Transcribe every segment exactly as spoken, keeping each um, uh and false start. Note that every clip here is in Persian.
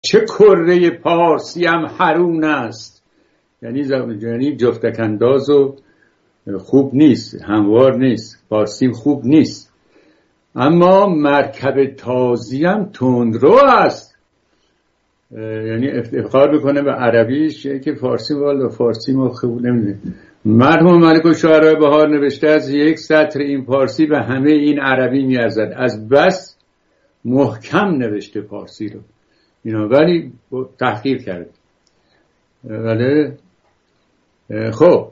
چه کره پارسی هم حرون است. یعنی یعنی جفتک انداز و خوب نیست، هموار نیست، پارسی خوب نیست. اما مرکب تازی هم تندرو است. یعنی افتخار بکنه به عربیش که فارسی والا فارسی ما خوب نمیده. مرحوم ملک الشعراء بهار نوشته از یک سطر این فارسی به همه این عربی میارزد. از بس محکم نوشته فارسی رو اینا، ولی تحقیر کرد. ولی خب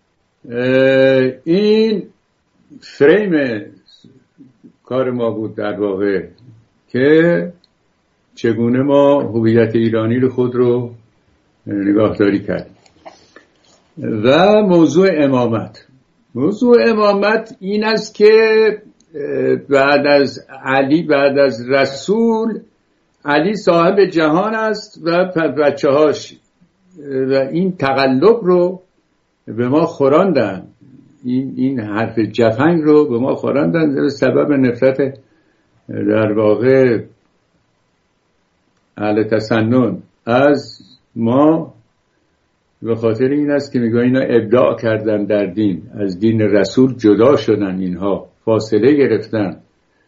این فریم کار ما بود در واقع که چگونه ما هویت ایرانی رو خود رو نگاهداری کردیم. و موضوع امامت موضوع امامت این است که بعد از علی، بعد از رسول، علی صاحب جهان است و بچه هاش و این تقلب رو به ما خوراندن، این این حرف جفنگ رو به ما خوراندن به سبب نفرت در واقع اهل تسنن از ما. به خاطر این است که میگه اینا ابداع کردن در دین، از دین رسول جدا شدن، اینها فاصله گرفتن.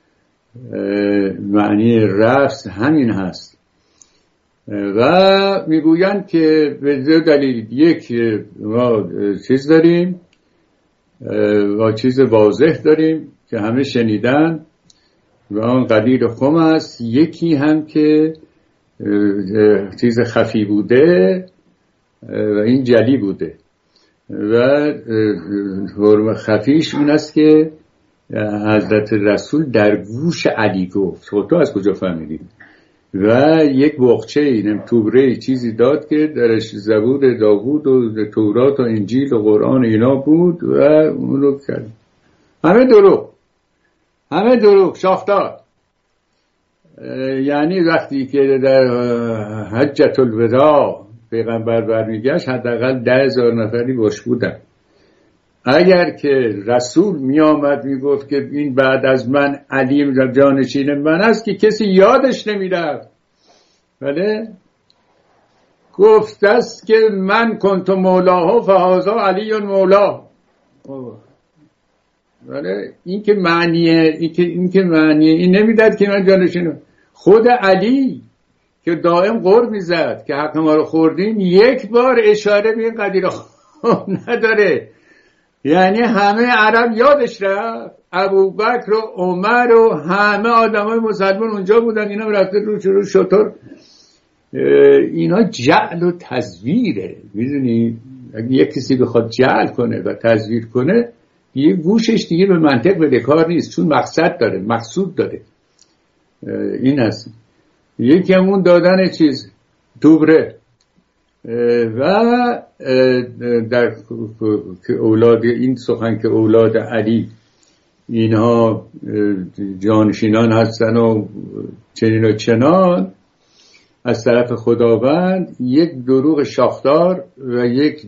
معنی رفض همین هست. و میگویند که به دو دلیل، یک ما چیز داریم و چیز واضح داریم که همه شنیدن و آن قدیر خم است، یکی هم که چیز خفی بوده و این جلی بوده. و حرم خفیش اون است که حضرت رسول در گوش علی گفت. خب تو از کجا فهمیدی؟ و یک بخچه اینم توبره چیزی داد که درش زبور داوود و تورات و انجیل و قرآن اینا بود و اون رو کرد. همه دروغ، همه دروغ، شاختار. یعنی وقتی که در حجت الوداع پیغمبر برمیگشت حداقل ده هزار نفری باش بودن. اگر که رسول می آمد می گفت که این بعد از من علی جانشین من است که کسی یادش نمی رفت. بله گفت است که من کنت مولاه فهذا علی مولا. بله این که معنیه، این که این که معنیه این نمیداد که من جانشینم. خود علی که دائم غر میزد که حق ما رو خوردیم، یک بار اشاره به این قدیر نداره. یعنی همه عرب یادش رفت، ابوبکر و عمر و همه آدمای مسلمان اونجا بودن، اینا رفته رو رو شطور. اینا جعل و تزویره. میدونی اگه یک کسی بخواد جعل کنه و تزویر کنه، یه گوشش دیگه به منطق به کار نیست، چون مقصد داره، مقصود داره. این هست. یکی همون دادن چیز دوبره و در که اولاد این سخن که اولاد علی اینها جانشینان هستن و چنین و چنان از طرف خداوند، یک دروغ شاخدار و یک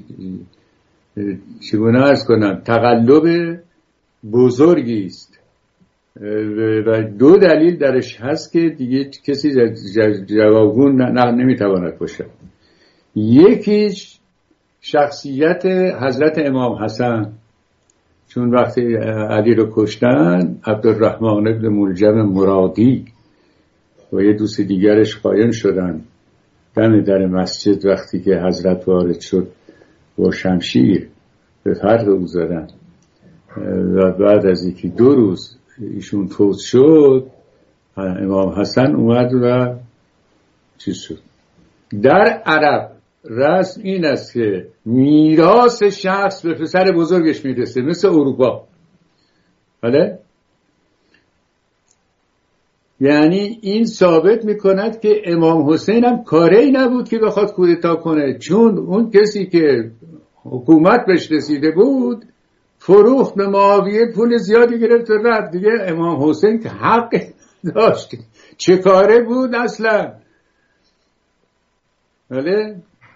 چگونه عرض کنم تقلب بزرگی است. و دو دلیل درش هست که دیگه کسی جوابگون نه نمیتواند باشه. یکیش شخصیت حضرت امام حسن، چون وقتی علی رو کشتن عبدالرحمن ابن ملجم مرادی و یه دوست دیگرش قایم شدن دم در مسجد وقتی که حضرت وارد شد با شمشیر به فرق او زدن و بعد از یکی دو روز ایشون فوت شد، امام حسن اومد و چیز شد. در عرب رسم این است که میراث شخص به پسر بزرگش میرسه، مثل اروپا. بله؟ یعنی این ثابت میکند که امام حسین هم کاری نبود که بخواد کودتا کنه، چون اون کسی که حکومت بهش رسیده بود فروخت به معاویه، پول زیادی گرفت و رفت دیگه. امام حسین که حق داشت، چه کاره بود اصلا؟ بله؟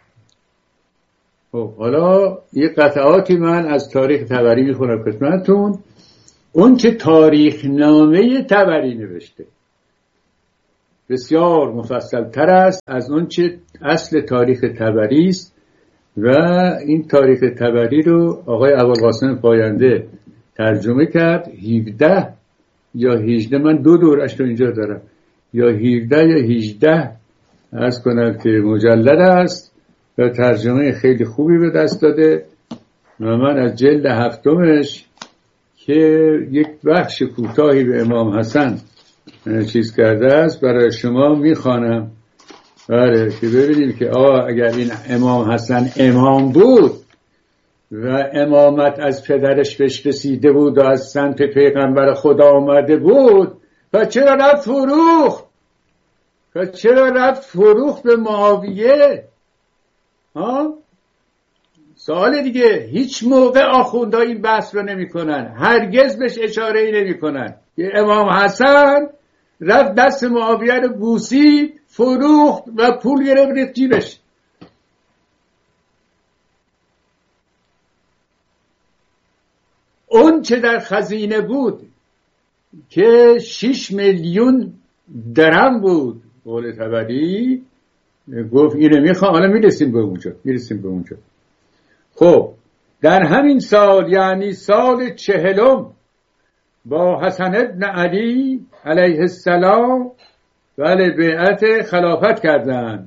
خب حالا یه قطعاتی من از تاریخ طبری میخونم خدمتتون. اون که تاریخ نامه طبری نوشته، بسیار مفصل تر است از اون چه اصل تاریخ طبری است و این تاریخ طبری رو آقای ابوالقاسم پاینده ترجمه کرد. هفده یا هجده، من دو دورش رو اینجا دارم، یا هفده یا هجده عرض کنم که مجلد است و ترجمه خیلی خوبی به دست داده و من از جلد هفتمش که یک بخش کوتاهی به امام حسن چیز کرده است برای شما میخوانم، بله، که ببینیم که آه اگر این امام حسن امام بود و امامت از پدرش بهش رسیده بود و از سمت پیغمبر خدا آمده بود و چرا رفت فروخت و چرا رفت فروخت به معاویه؟ ها؟ سوال دیگه. هیچ موقع آخوندا این بحث رو نمی کنن، هرگز بهش اشاره ای نمی کنن که امام حسن رفت دست معاویه رو بوسید، فروخت و پول گرفت ریخت جیبش. اون چه در خزینه بود که شش میلیون درم بود، قول طبری گفت اینو میخوام. حالا میرسیم به اونجا میرسیم به اونجا خب در همین سال، یعنی سال چهلم، با حسن ابن علی علیه السلام بله بیعت خلافت کردند.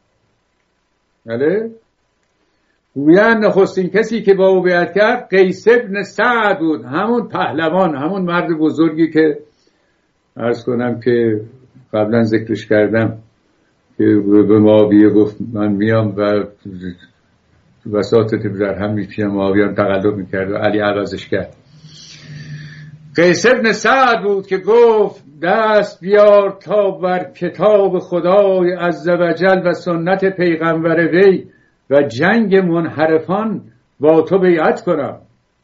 بله گویند نخستین کسی که با او بیعت کرد قیس ابن سعد بود، همون پهلوان، همون مرد بزرگی که عرض کنم که قبلا ذکرش کردم که به معاویه گفت من میام و وساطت در هم میپیم. معاویه هم تقلب میکرد و علی عوضش کرد. قیس ابن سعد بود که گفت دست بیار تا بر کتاب خدای عزوجل و سنت پیغمبر وی و جنگ منحرفان با تو بیعت کنم.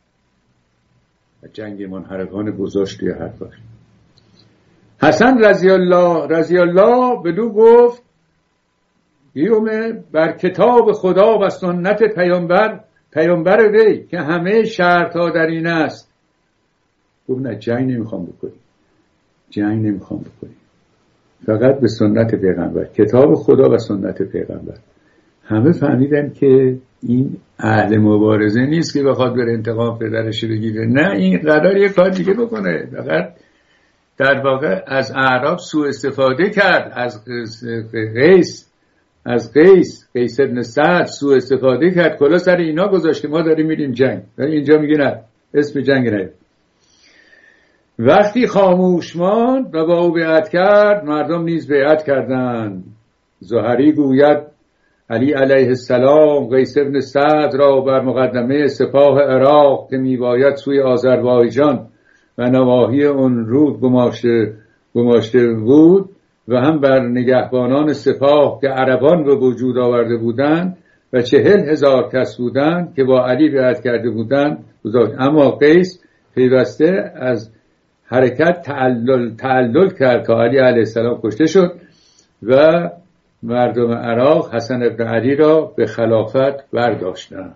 و جنگ منحرفان گذاشت توی حرفاش. حسن رضی الله رضی الله بدو گفت بیومه بر کتاب خدا و سنت پیامبر پیامبر وی که همه شرط‌ها در این است. گفت نه، جنگ نمیخوام بکنی، جنگ نمیخوام بکنی، فقط به سنت پیغمبر، کتاب خدا و سنت پیغمبر. همه فهمیدن که این اهل مبارزه نیست که بخواد بره انتقام پدرش بگیره، نه، این قرار یه کار دیگه بکنه. فقط در واقع از اعراب سوء استفاده کرد، از قیس از قیس قیس ابن سعد سوء استفاده کرد، کلا سر اینا گذاشت که ما داریم میریم جنگ. ولی اینجا میگه نه، اسم جنگ نه. وقتی خاموش ماند و با او بیعت کرد، مردم نیز بیعت کردند. زهری گوید علی علیه السلام قیس ابن سعد را بر مقدمه سپاه عراق که میباید سوی آذربایجان و نواحی اون رود گماشته گماشته بود و هم بر نگهبانان سپاه که عربان به وجود آورده بودند و چهل هزار کس بودند که با علی بیعت کرده بودند. اما قیس پیوسته از حرکت تعلل تعلل کرد تا علی علیه السلام کشته شد و مردم عراق حسن ابن علی را به خلافت برداشتند.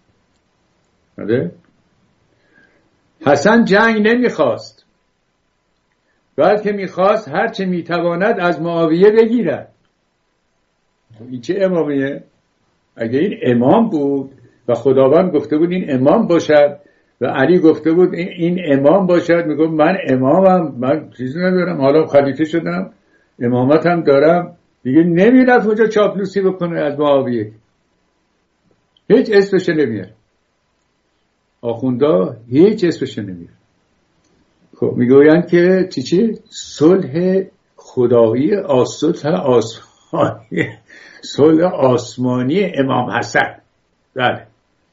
حسن جنگ نمیخواست، بلکه میخواست هرچه میتواند از معاویه بگیرد. این چه امامیه؟ اگه این امام بود و خداوند گفته بود این امام باشد و علی گفته بود این امام باشد، میگم من امامم، من چیزی ندارم، حالا خلیفه شدم، امامتم دارم، دیگه نمیرفت اونجا چاپلوسی بکنه از معاویه، هیچ اسمش نمیاره. آخوندا هیچ اسمش نمیاره. خب میگویند که چی چی؟ صلح خدایی، آسلح آسمانی، صلح آسمانی امام حسن. بله.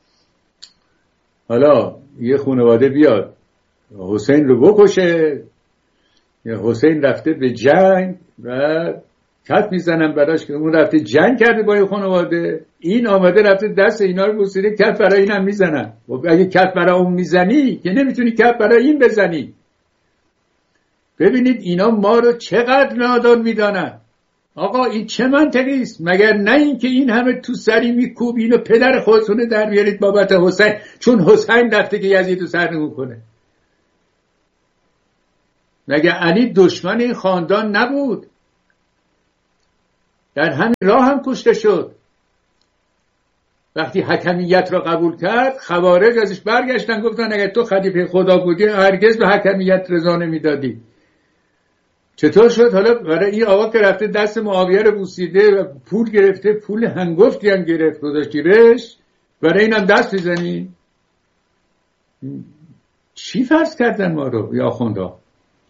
حالا یه خانواده بیاد حسین رو بکشه، حسین رفته به جنگ و کت میزنن براش که اون رفته جنگ کرده با یه خانواده، این آمده رفته دست اینا رو بوسیده، کت برای این هم میزنن. و اگه کت برای اون میزنی که نمیتونی کت برای این بزنی. ببینید اینا ما رو چقدر نادان میدانن. آقا این چه منطقی است؟ مگر نه این که این همه تو سری میکوب اینو پدر خودتونه در بیارید بابت حسین، چون حسین رفته که یزید رو سرنگون کنه. مگر علی دشمن این خاندان نبود؟ در همین راه هم کشته شد. وقتی حکمیت را قبول کرد خوارج ازش برگشتن گفتن اگر تو خلیفه خدا بودی هرگز به حکمیت رضا نمیدادی. چطور شد؟ حالا برای این آقا که رفته دست معاویه رو بوسیده و پول گرفته، پول هنگفتی هم گرفت گذاشتی بهش، برای اینم دست بزنی؟ چی فرض کردن ما رو یا آخوندا؟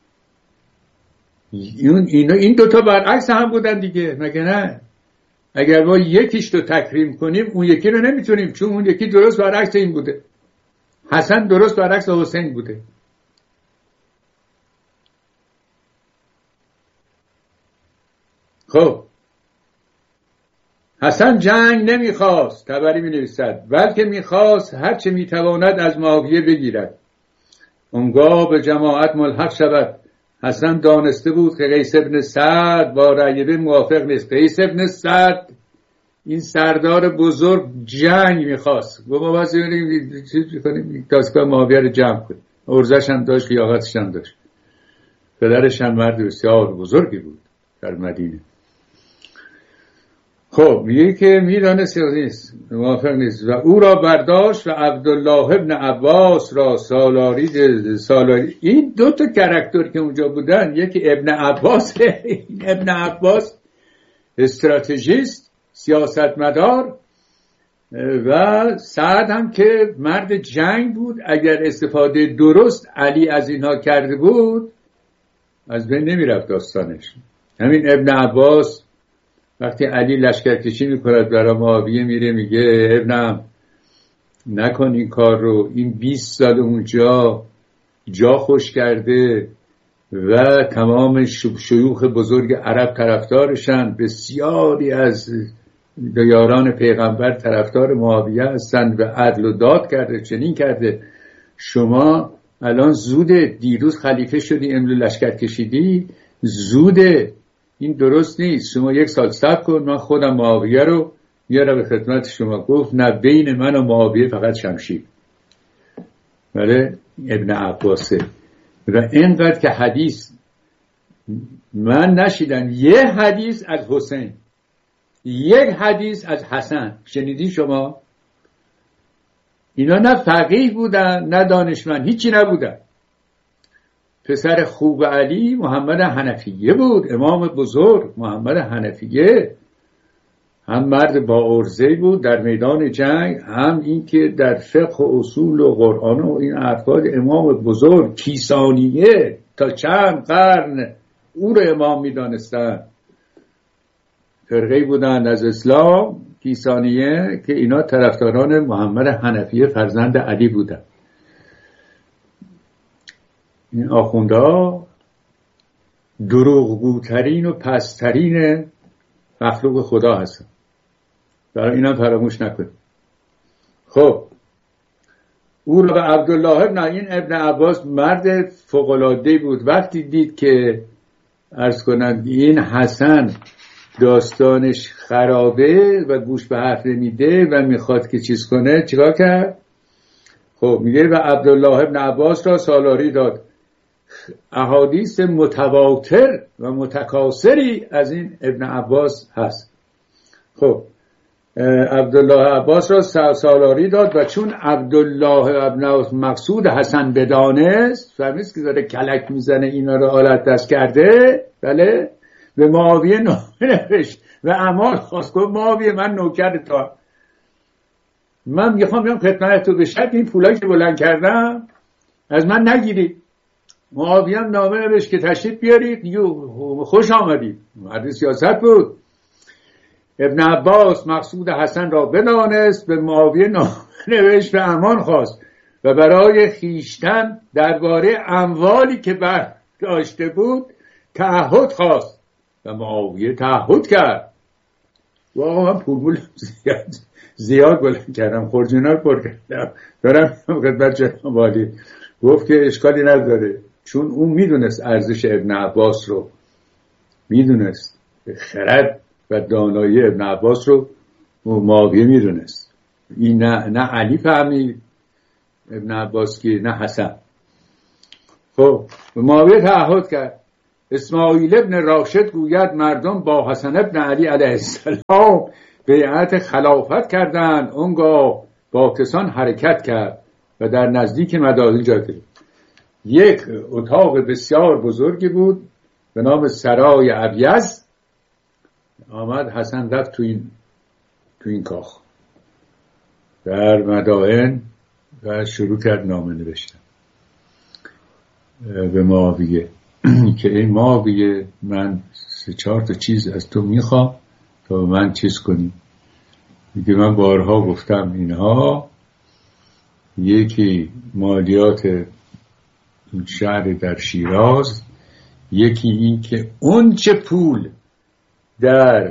این این دوتا برعکس هم بودن دیگه، مگه نه؟ اگر ما یکیش رو تکریم کنیم اون یکی رو نمیتونیم، چون اون یکی درست برعکس این بوده. حسن درست برعکس حسین بوده. خب حسن جنگ نمیخواست، طبری می نویسد، بلکه میخواست هرچه میتواند از معاویه بگیرد. اونگاه به جماعت ملحق شود. حسن دانسته بود که قیس ابن سعد با رأی موافق نیست. قیس ابن سعد این سردار بزرگ جنگ میخواست. گفت ما باید چیز کنیم دستگاه معاویه رو جمع کنیم. ارزش هم داشت، لیاقتش هم داشت. پدرش هم مرد بسیار بزرگی بود در مدینه. خب میگه که میدانست نیست، موافق نیست و او را برداشت و عبدالله ابن عباس را سالاری سالاری این دو تا کاراکتر که اونجا بودن، یکی ابن عباس این ابن عباس استراتژیست سیاستمدار و سعد هم که مرد جنگ بود. اگر استفاده درست علی از اینها کرده بود از بین نمی رفت داستانش. همین ابن عباس وقتی علی لشکرکشی میکند برای معاویه میره میگه ابنم نکن این کار رو، این بیست سال اونجا جا خوش کرده و تمام شیوخ بزرگ عرب طرفدارشن، بسیاری از یاران پیغمبر طرفدار معاویه هستند و عدل و داد کرده، چنین کرده. شما الان زوده، دیروز خلیفه شدی امروز لشکر کشیدی، زوده، این درست نیست. شما یک سال صبر کن، من خودم معاویه رو میارم به خدمت شما. گفت نه، بین من و معاویه فقط شمشیر. بله ابن عباسه. و اینقدر که حدیث من نشیدم، یه حدیث از حسین، یک حدیث از حسن شنیدی شما؟ اینا نه فقیه بودن نه دانشمند، هیچی نبودن. پسر خوب علی محمد حنفیه بود، امام بزرگ محمد حنفیه، هم مرد با عرضه بود در میدان جنگ، هم این که در فقه و اصول و قرآن و این افکار امام بزرگ. کیسانیه تا چند قرن او رو امام میدانستن. فرقه بودند از اسلام کیسانیه که اینا طرفداران محمد حنفیه فرزند علی بودند. این آخوندها دروغگوترین و پسترین مخلوق خدا هستن، برای اینا فراموش نکنید. خب او را به عبدالله ابن این ابن عباس مرد فوق‌العاده بود. وقتی دید که عرض کنند این حسن داستانش خرابه و گوش به حرف نمیده و میخواد که چیز کنه، چیکار کرد؟ خب میگه و عبدالله ابن عباس را سالاری داد. احادیث متواتر و متکاثری از این ابن عباس هست. خب عبدالله عباس را سالاری داد و چون عبدالله ابن مقصود حسن بدانست، فهمید که داره کلک میزنه اینا رو آلت دست کرده، بله، به معاویه نامه نوشت و امان خواست. گفت معاویه من نوکر تا، من میخوام بیام خدمت تو، به شرط این پولایی که بلند کردم از من نگیری. معاویه هم نامه نوشت که تشریف بیارید، خوش آمدید. مرد سیاست بود. ابن عباس مقصود حسن را بدانست، به معاویه نامه نوشت و امان خواست و برای خیشتن درباره اموالی که برداشته بود تعهد خواست و معاویه تعهد کرد. واقعا من پول بول زیاد زیاد بلند کردم، خورجینا رو پر کردم، دارم خدمت جناب والی. گفت که اشکالی نداره، چون اون میدونست ارزش ابن عباس رو، میدونست خرد و دانایی ابن عباس رو معاویه میدونست. این نه, نه علی فهمید ابن عباس که نه حسن. خب معاویه تعهد کرد اسماعیل ابن راشد گوید مردم با حسن ابن علی علیه السلام بیعت خلافت کردند، اونگاه با کسان حرکت کرد و در نزدیک مدائن جا گرفت. یک اتاق بسیار بزرگی بود به نام سرای ابیض. آمد حسن رفت تو این تو این کاخ در مدائن و شروع کرد نامه نوشتن به معاویه که این معاویه من سه چهار تا چیز از تو میخوام تا من چیز کنی. میگه من بارها گفتم اینها یکی مالیات این شهر در شیراز، یکی این که اون چه پول در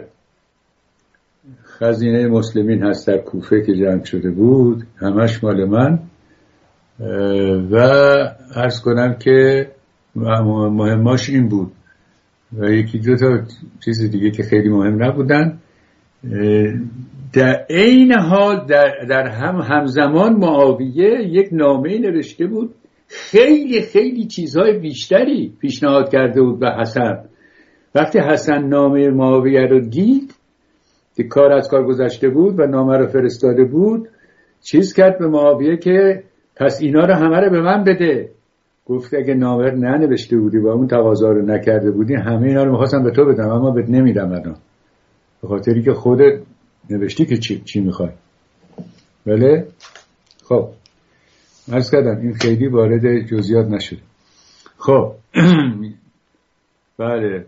خزینه مسلمین هست در کوفه که جمع شده بود همش مال من، و عرض کنم که مهماش این بود و یکی دو تا چیز دیگه که خیلی مهم نبودن. در این حال در, در هم همزمان معاویه یک نامه نوشته بود، خیلی خیلی چیزهای بیشتری پیشنهاد کرده بود به حسن. وقتی حسن نامه معاویه رو دید که کار از کار گذشته بود و نامه رو فرستاده بود، چیز کرد به معاویه که پس اینا رو همه رو به من بده. گفت اگه نامه رو ننوشته بودی و اون تقاضا رو نکرده بودی همه اینا رو میخواستم به تو بدم اما بهت نمیدم الان، به خاطری که خودت نوشتی که چی, چی میخوای. بله خب عرض کردم این خیلی وارد جزئیات نشده. خب بله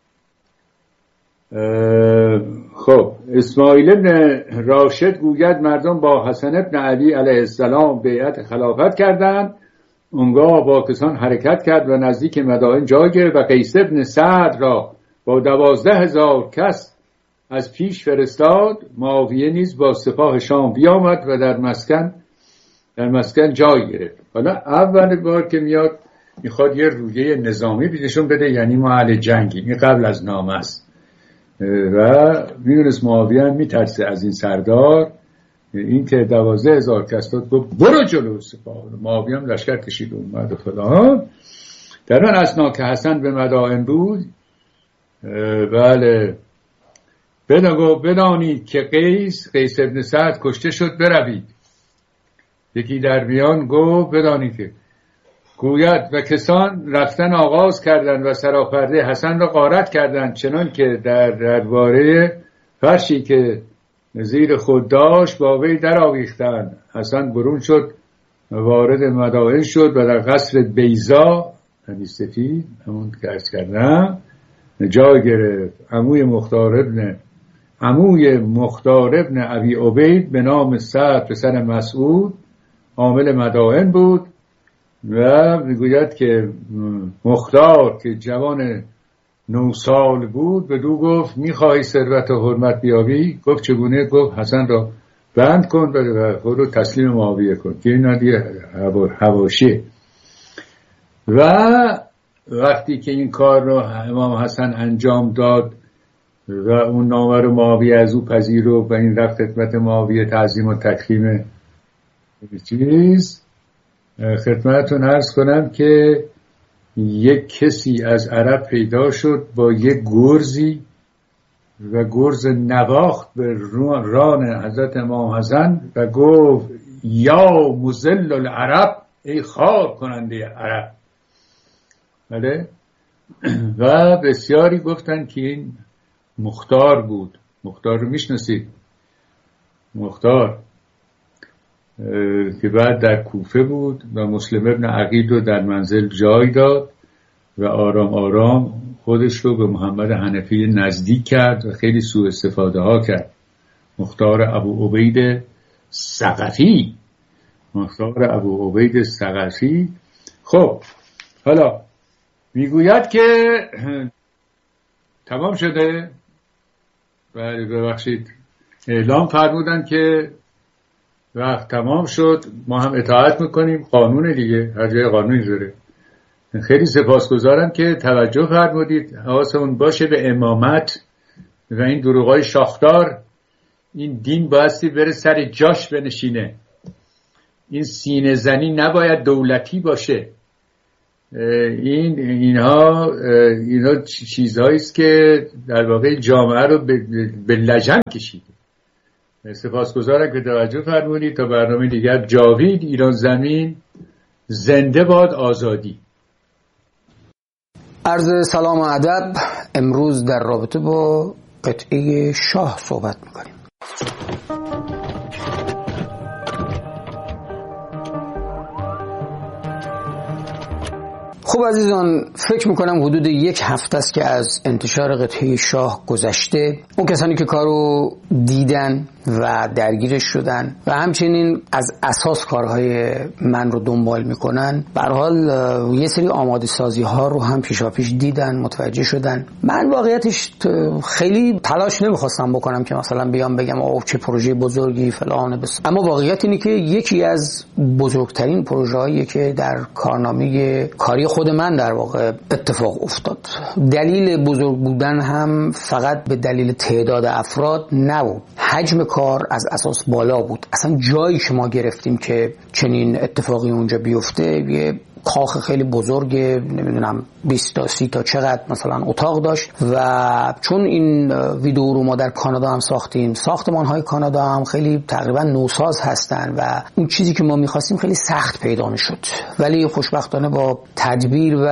خب اسماعیل ابن راشد گوید مردم با حسن ابن علی علیه السلام بیعت خلافت کردند، اونگاه با کسان حرکت کرد و نزدیک مدائن جا گرفت و قیس ابن سعد را با دوازده هزار کس از پیش فرستاد. معاویه نیز با سپاه شام بیامد و در مسکن در مسکن جای گرفت. حالا اول بار که میاد میخواد یه رویه نظامی بیشون بده، یعنی ما اهل جنگی. این قبل از نامه است و میدونست معاویه هم میترسه از این سردار. این که دوازده هزار کس داد گفت برو جلو سپاه. معاویه هم لشکر کشید اومد و فلان. در آن اثنا که حسن به مدائن بود بله بدانید که قیس قیس ابن سعد کشته شد بروید. یکی در بیان گفت بدانید که گوید و کسان رفتن آغاز کردند و سراپرده حسن را غارت کردند، چنان که در درباره فرشی که زیر خود داشت با وی در آویختند. حسن برون شد وارد مدائن شد و در قصر بیضا یعنی سفید همون که عرض کردم جا گرفت. عموی مختار ابن عموی مختار ابن ابی عبید به نام سعد پسر مسعود عامل مدائن بود و میگوید که مختار که جوان نه سال بود بدو گفت میخواهی ثروت و حرمت بیابی؟ گفت چگونه؟ گفت حسن را بند کن و خود رو تسلیم معاویه کن که این دیگه حواشیه. و وقتی که این کار رو امام حسن انجام داد و اون نامه رو معاویه از او پذیرفت و این رفت خدمت معاویه تعظیم و تکریم چیز، خدمتتون عرض کنم که یک کسی از عرب پیدا شد با یک گرزی و گرز نواخت به ران حضرت امام حسن و گفت یا مذل العرب، ای خوار کننده عرب. بله و بسیاری گفتن که این مختار بود. مختار رو میشناسید؟ مختار که بعد در کوفه بود و مسلم ابن عقیل رو در منزل جای داد و آرام آرام خودش رو به محمد حنفی نزدیک کرد و خیلی سوء استفاده ها کرد. مختار ابو عبید ثقفی مختار ابو عبید ثقفی. خب حالا میگوید که تمام شده. بله ببخشید اعلام فرمودن که وقت تمام شد، ما هم اطاعت میکنیم، قانون دیگه، هر جای قانونی داره. خیلی سپاسگزارم که توجه فرمودید. حواسمون باشه به امامت و این دروغای شاخدار. این دین بایستی بره سر جاش بنشینه. این سینه زنی نباید دولتی باشه. این اینها اینا چیزهایی است که در واقع جامعه رو به, به لجن کشیده. سپاسگزارم که توجه فرمودید. تا برنامه دیگر، جاوید ایران زمین، زنده باد آزادی. عرض سلام و ادب. امروز در رابطه با قطعه شاه صحبت میکنیم. خب عزیزان، فکر میکنم حدود یک هفته است که از انتشار قطعه شاه گذشته. اون کسانی که کارو دیدن و درگیرش شدن و همچنین از اساس کارهای من رو دنبال میکنن، به هر حال یه سری آماده سازی ها رو هم پیشاپیش دیدن، متوجه شدن. من واقعیتش خیلی تلاش نمیخواستم بکنم که مثلا بیام بگم آه چه پروژه بزرگی فلان بس، اما واقعیت اینه که یکی از بزرگترین پروژه‌هایی که در کارنامه کاری خود من در واقع اتفاق افتاد. دلیل بزرگ بودن هم فقط به دلیل تعداد افراد نبود، حجم کار از اساس بالا بود. اصلا جایی که ما گرفتیم که چنین اتفاقی اونجا بیفته، یه کاخ خیلی بزرگ، نمیدونم بیست تا سی تا چقدر مثلا اتاق داشت و چون این ویدیو رو ما در کانادا هم ساختیم، ساختمان‌های کانادا هم خیلی تقریبا نوساز هستن و اون چیزی که ما می‌خواستیم خیلی سخت پیدا می‌شد، ولی خوشبختانه با تدبیر و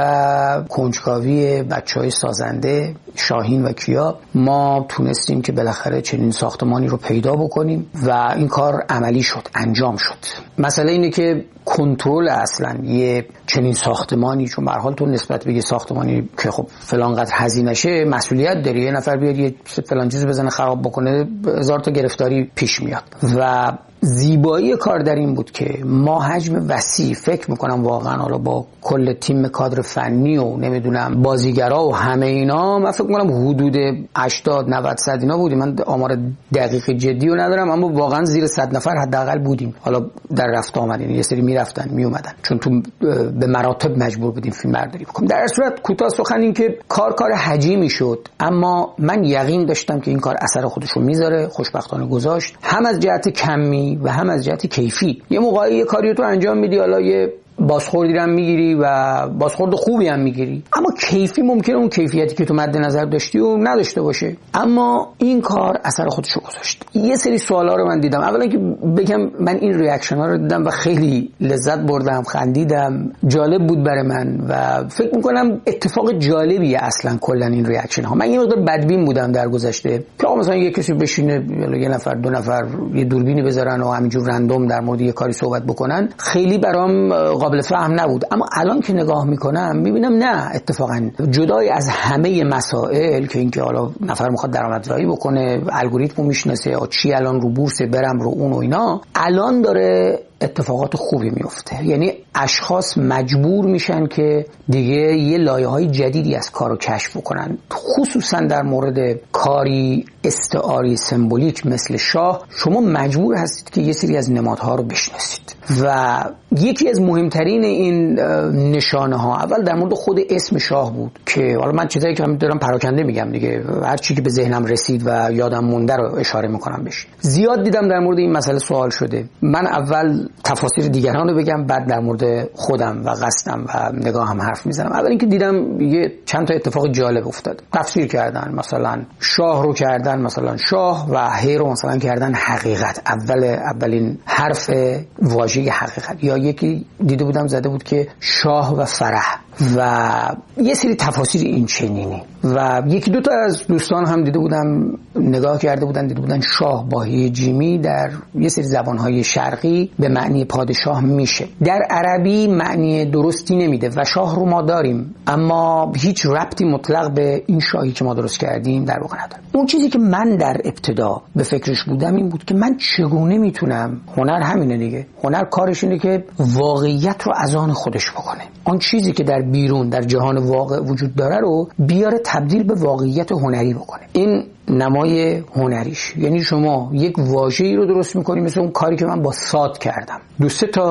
کنجکاوی بچه‌های سازنده شاهین و کیا ما تونستیم که بالاخره چنین ساختمانی رو پیدا بکنیم و این کار عملی شد، انجام شد. مسئله اینه که کنترل اصلا یه چنین ساختمانی، چون به هر حال تو نسبت به یه ساختمانی که خب فلان قدر هزینه شه مسئولیت داری، یه نفر بیاد یه فلان چیز بزنه خراب بکنه، هزار تا گرفتاری پیش میاد. و زیبایی کار در این بود که ما حجم وسیع، فکر میکنم واقعا حالا با کل تیم کادر فنی و نمیدونم بازیگرا و همه اینا، من فکر میکنم حدود هشتاد نود صد اینا بودیم. من آمار دقیق جدی رو ندارم، اما واقعا زیر صد نفر حداقل بودیم. حالا در رفت آمد یعنی یه سری میرفتن میومدن، چون تو به مراتب مجبور بودیم فیلم برداری بکنیم. در صورت کوتاه سخن این که کار کار حجیمی شد، اما من یقین داشتم که این کار اثر خودش رو میذاره. خوشبختانه گذاشت، هم از جهت کمی و هم از جهت کیفی. یه موقعی یه کاری رو تو انجام میدی، حالا یه بازخوردی هم میگیری و بازخورد خوبی هم میگیری، اما کیفی ممکنه اون کیفیتی که تو مد نظر داشتی و نداشته باشه. اما این کار اثر خودش رو گذاشت. یه سری سوالا رو من دیدم. اولا که بگم من این ریاکشن ها رو دیدم و خیلی لذت بردم، خندیدم، جالب بود برای من و فکر میکنم اتفاق جالبیه اصلا کلا این ریاکشن ها. من یه مقدار بدبین بودم در گذشته که مثلا یه کسی بشینه، یه نفر دو نفر یه دوربینی بذارن و همینجور رندوم در مورد یه کاری صحبت بکنن، خیلی برام قابل فهم نبود. اما الان که نگاه میکنم میبینم نه، اتفاقا جدای از همه مسائل که اینکه حالا نفر میخواد درآمدزایی بکنه، الگوریتمو میشناسه، چی الان رو بورس برم رو اون و اینا، الان داره اتفاقات خوبی میفته. یعنی اشخاص مجبور میشن که دیگه یه لایه‌های جدیدی از کارو کشف بکنن، خصوصا در مورد کاری استعاری سمبولیک مثل شاه. شما مجبور هستید که یه سری از نمادها رو بشناسید و یکی از مهمترین این نشانه ها اول در مورد خود اسم شاه بود که حالا من چیزایی که من دارم پراکنده میگم دیگه، هر چی که به ذهنم رسید و یادم مونده رو اشاره میکنم بهش. زیاد دیدم در مورد این مسئله سوال شده. من اول تفاسیر دیگران رو بگم، بعد در مورد خودم و قصدم و نگاهم حرف میزنم. اول اینکه دیدم یه چند تا اتفاق جالب افتاد. تفسیر کردن، مثلا شاه رو کردن مثلا شاه و هی رو مثلا کردن حقیقت. اول اولین حرف واژه حقیقت. یا یکی دیده بودم زده بود که شاه و فرح و یه سری تفاسیر این چنینی. و یکی دو تا از دوستان هم دیده بودم نگاه کرده بودن، دیده بودن شاه با هی جیمی در یه سری زبانهای شرقی به معنی پادشاه میشه، در عربی معنی درستی نمیده و شاه رو ما داریم اما هیچ ربطی مطلق به این شاهی که ما درست کردیم در واقع نداره. اون چیزی که من در ابتدا به فکرش بودم این بود که من چگونه میتونم، هنر همینه دیگه، هنر کارش اینه که واقعیت رو از آن خودش بکنه، آن چیزی که در بیرون در جهان واقع وجود داره رو بیاره تبدیل به واقعیت هنری بکنه. این نمای هنریش. یعنی شما یک واژه‌ای رو درست می‌کنی، مثل اون کاری که من با ساد کردم، دو سه تا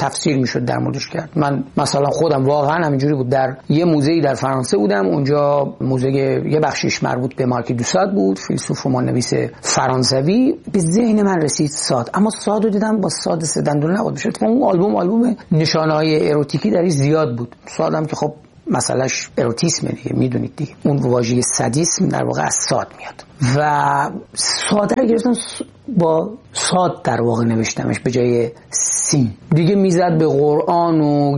تفسیر میشد در موردش کرد. من مثلا خودم واقعا همینجوری بود، در یه موزه‌ای در فرانسه بودم، اونجا موزه یه بخشش مربوط به مارک دوساد بود، فیلسوف رمان‌نویس فرانسوی. به ذهن من رسید ساد، اما ساد رو دیدم با ساد سه دندون نبود میشه. اون آلبوم آلبوم نشانه‌های اروتیکی درش زیاد بود. سادم که خب مسئلهش اروتیسم دیگه، میدونید دیگه، اون واژه سادیسم در واقع از ساد میاد و ساده رو گرفتم با ساد در واقع نوشتمش به جای سین دیگه. میزد به قرآن و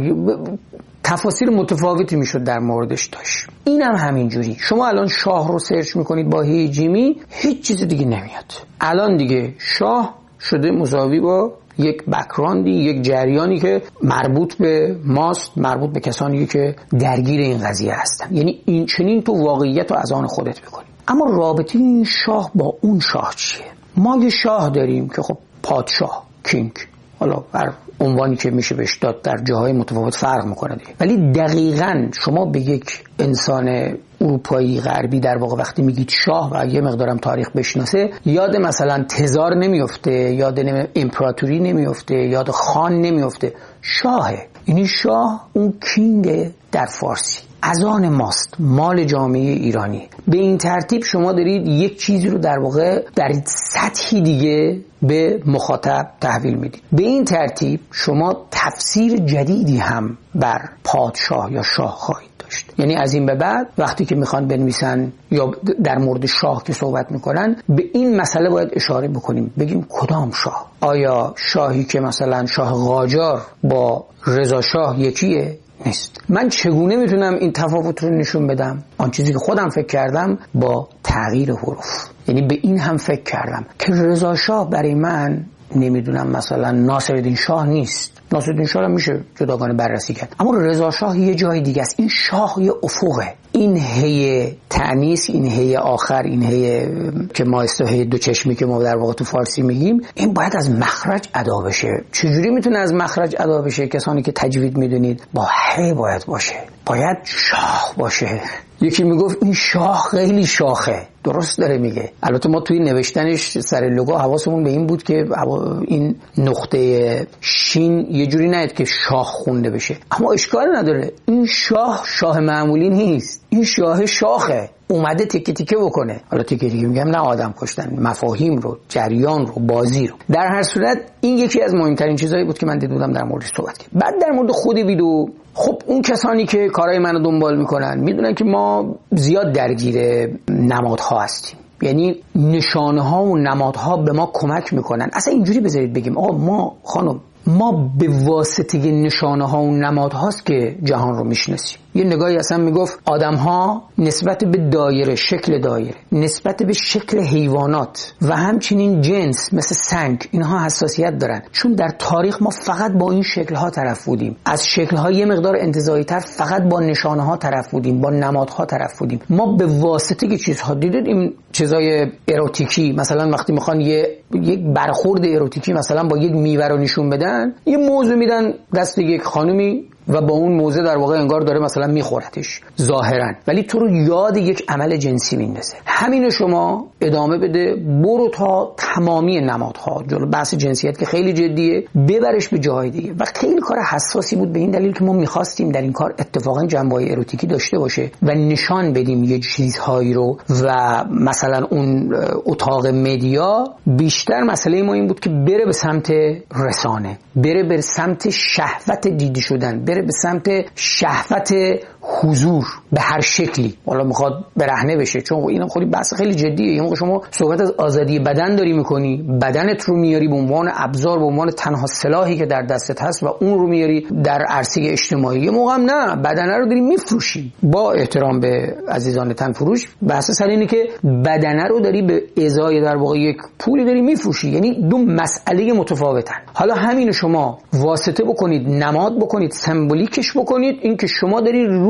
تفاسیر متفاوتی میشد در موردش داشت. اینم هم همینجوری. شما الان شاه رو سرچ میکنید با هی جیمی، هیچ چیز دیگه نمیاد. الان دیگه شاه شده مساوی با یک بک‌گراندی، یک جریانی که مربوط به ماست، مربوط به کسانی که درگیر این قضیه هستن. یعنی این چنین تو واقعیت رو از آن خودت بکنی. اما رابطه این شاه با اون شاه چیه؟ ما یه شاه داریم که خب پادشاه، کینگ، حالا بر عنوانی که میشه بهش داد در جاهای متفاوت فرق میکنه دیگه. ولی دقیقاً شما به یک انسان اروپایی غربی در واقع وقتی میگید شاه و یه مقدارم تاریخ بشناسه، یاد مثلا تزار نمیفته، یاد امپراتوری نمیفته، یاد خان نمیفته، شاهه. یعنی شاه اون کینگ در فارسی از آن ماست، مال جامعه ایرانی. به این ترتیب شما دارید یک چیزی رو در واقع در سطحی دیگه به مخاطب تحویل میدید. به این ترتیب شما تفسیر جدیدی هم بر پادشاه یا شاه خواهید داشت. یعنی از این به بعد وقتی که میخوان بنویسن یا در مورد شاه که صحبت میکنن، به این مسئله باید اشاره بکنیم، بگیم کدام شاه؟ آیا شاهی که مثلا شاه قاجار با رضا شاه یکیه؟ نیست. من چگونه میتونم این تفاوت رو نشون بدم؟ آن چیزی که خودم فکر کردم با تغییر حروف. یعنی به این هم فکر کردم که رضا شاه برای من نمیدونم مثلا ناصرالدین شاه نیست. ناصرالدین شاه میشه جداگانه بررسی کرد، اما رضا شاه یه جای دیگه است. این شاه یه افقه. این هی تأنیث، این هی آخر، این هی که ما اصطلاح دو چشمی که ما در واقع تو فارسی میگیم، این باید از مخرج ادا بشه. چجوری میتونه از مخرج ادا بشه؟ کسانی که تجوید میدونید، با هی باید باشه، باید شاه باشه. یکی میگفت این شاه خیلی شاخه، درست داره میگه. البته ما توی نوشتنش سر لوگو حواسمون به این بود که این نقطه شین یه جوری نیاد که شاه خونده بشه، اما اشکال نداره. این شاه شاه معمولی نیست، این شاه شاخه، اومده تیکه تیکه بکنه. حالا تیکه تیکه میگم نه آدم کشتن، مفاهیم رو، جریان رو، بازی رو. در هر صورت این یکی از مهمترین چیزایی بود که من دیده بودم در موردش صحبت کنم. بعد در مورد خود ویدو، خب اون کسانی که کارهای منو دنبال میکنن میدونن که ما زیاد درگیر نمادها هستیم. یعنی نشانه ها و نمادها به ما کمک میکنن. اصلا اینجوری بذارید بگیم آقا ما خانم ما به واسطه نشانه ها و نماد هاست که جهان رو میشناسیم. یه نگاهی اصلا میگفت آدم ها نسبت به دایره، شکل دایره، نسبت به شکل حیوانات و همچنین جنس مثل سنگ، اینها حساسیت دارن، چون در تاریخ ما فقط با این شکل ها طرف بودیم. از شکل ها یه مقدار انتزاعی تر فقط با نشانه ها طرف بودیم، با نمادها طرف بودیم. ما به واسطه چیزها دیدید، این چیزای اروتیکی مثلا وقتی میخوان یه یک برخورد اروتیکی مثلا با یک میوه رو نشون بدن، یه موضوع میدن دست یک خانومی و با اون موزه در واقع انگار داره مثلا میخورتش ظاهرا، ولی تو رو یاد یک عمل جنسی میندازه. همینو شما ادامه بده، برو تا تمامی نمادها، جلو بحث جنسیت که خیلی جدیه، ببرش به جاهای دیگه. و خیلی کار حساسی بود به این دلیل که ما میخواستیم در این کار اتفاقا جنبه‌های اروتیکی داشته باشه و نشان بدیم یه چیزهایی رو. و مثلا اون اتاق مدیا بیشتر مسئله ما این بود که بره به سمت رسانه، بره به سمت شهوت دیده شدن، بره به سمت شهوت حضور به هر شکلی. حالا میخواد برهنه بشه، چون این خیلی بحث خیلی جدیه. یه موقع شما صحبت از آزادی بدن داری میکنی، بدنت رو میاری به عنوان ابزار، به عنوان تنها سلاحی که در دستت هست و اون رو میاری در عرصه اجتماعی. یه موقع هم نه، بدنه رو داری میفروشی. با احترام به عزیزان تن فروش، بحث سر اینه که بدنه رو داری به ازای در واقع یک پولی داری میفروشی. یعنی دو مسئله متفاوتن. حالا همین شما واسطه بکنید، نماد بکنید، سمبولیکش بکنید، این که شما داری رو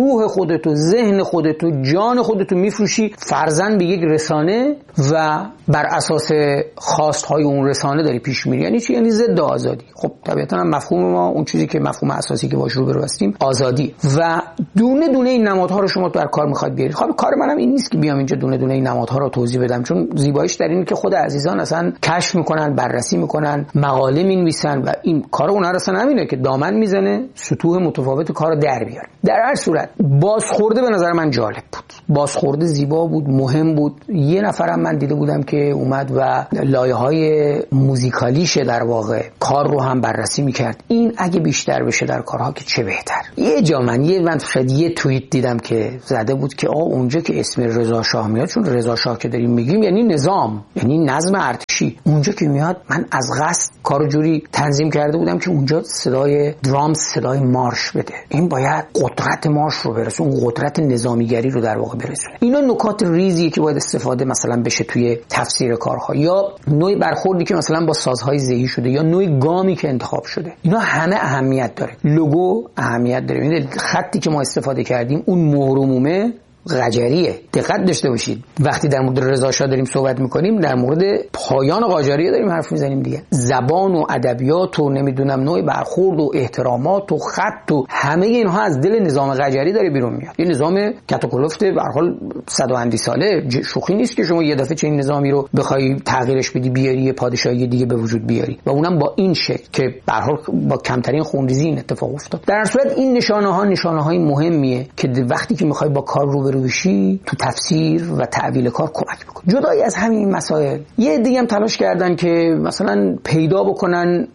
روح خودتو، ذهن خودتو، جان خودتو میفروشی فرضاً به یک رسانه و بر اساس خواستهای اون رسانه داری پیش میری. یعنی چی؟ یعنی ضد آزادی. خب طبیعتاً هم مفهوم ما اون چیزی که مفهوم اساسی که باش روبرو هستیم آزادی و دونه دونه این نمادها رو شما در کار میخواید بیارید. خب کار منم این نیست که بیام اینجا دونه دونه این نمادها رو توضیح بدم، چون زیباییش در اینه که خود عزیزان اصلا کشف میکنن، بررسی میکنن، مقاله مینویسن و این کار اونها اصلا همینه که دامن میزنه سطوح متفاوت کارو در بیاره. در هر صورت بازخورده به نظر من جالب بود، بازخورده زیبا بود، مهم بود. یه نفرم من دیده بودم که اومد و لایه‌های موزیکالیش در واقع کار رو هم بررسی میکرد. این اگه بیشتر بشه در کارها که چه بهتر. یه جا من یه من شاید یه توییت دیدم که زده بود که آ اونجا که اسم رضا شاه میاد، چون رضا شاه که داریم میگیم یعنی نظام، یعنی نظم ارتشی، اونجا که میاد من از قصد کارو جوری تنظیم کرده بودم که اونجا صدای درام، صدای مارش بده. این باید قدرت مارش رو برسونه، اون قدرت نظامیگری رو در واقع برسونه. اینا نکات ریزیه که باید استفاده مثلا بشه توی تفسیر کارها، یا نوع برخوردی که مثلا با سازهای ذهی شده، یا نوع گامی که انتخاب شده. اینا همه اهمیت داره. لوگو اهمیت داره. این خطی که ما استفاده کردیم اون مهرمومه قاجاریه. دقت داشته باشید وقتی در مورد رضا شاه داریم صحبت میکنیم در مورد پایان قاجاریه داریم حرف میزنیم دیگه. زبان و ادبیات و نمیدونم نوع برخورد و احترامات و خط و همه اینها از دل نظام قاجاری داره بیرون میاد. یه نظام کتوکلفت به هر حال صد و اندی ساله، شوخی نیست که شما یه دفعه چنین نظامی رو بخوای تغییرش بدی، بیاری یه پادشاهی دیگه به وجود بیاری و اونم با این شکل که به هر حال با کمترین خونریزی این اتفاق افتاد. در صورت این نشانه ها نشانه های مهمیه که وقتی که میخوای با کار رو روشی تو تفسیر و تعبیل کار کمک میکنه. جدای از همین مسائل یه دیگه هم تلاش کردن که مثلا پیدا بکنن